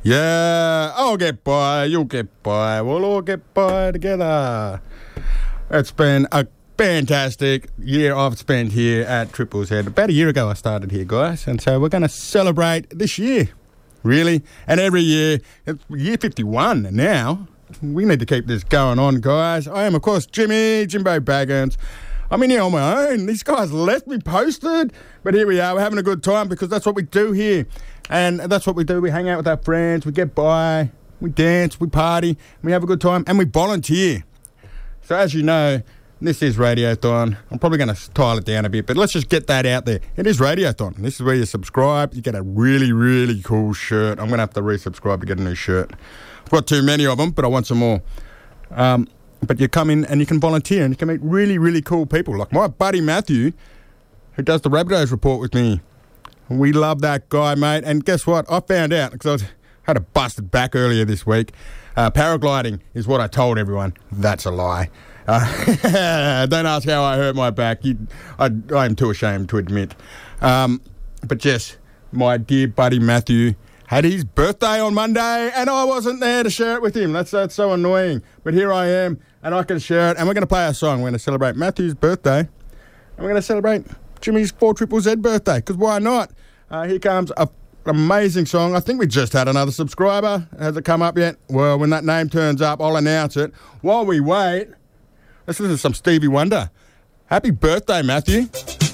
Yeah, I'll get by, you'll get by, we'll all get by together. It's been a fantastic year I've spent here at Triples Head. About a year ago I started here, guys, and so we're going to celebrate this year, really. And every year, it's year 51 now. We need to keep this going on, guys. I am, of course, Jimbo Baggins. I'm in here on my own. These guys left me posted, but here we are. We're having a good time because that's what we do here. And that's what we do. We hang out with our friends, we get by, we dance, we party, we have a good time, and we volunteer. So as you know, this is Radiothon. I'm probably going to tile it down a bit, but let's just get that out there. It is Radiothon. This is where you subscribe. You get a really, really cool shirt. I'm going to have to resubscribe to get a new shirt. I've got too many of them, but I want some more. But you come in and you can volunteer and you can meet really, really cool people. Like my buddy Matthew, who does the Rabbitohs report with me. We love that guy, mate. And guess what? I found out, because I had a busted back earlier this week. Paragliding is what I told everyone. That's a lie. Don't ask how I hurt my back. I am too ashamed to admit. But yes, my dear buddy Matthew had his birthday on Monday, and I wasn't there to share it with him. That's so annoying. But here I am, and I can share it. And we're going to play our song. We're going to celebrate Matthew's birthday, and we're going to celebrate Jimmy's 4ZZZ birthday, because why not? Here comes an amazing song. I think we just had another subscriber. Has it come up yet? Well, when that name turns up, I'll announce it. While we wait, let's listen to some Stevie Wonder. Happy birthday, Matthew.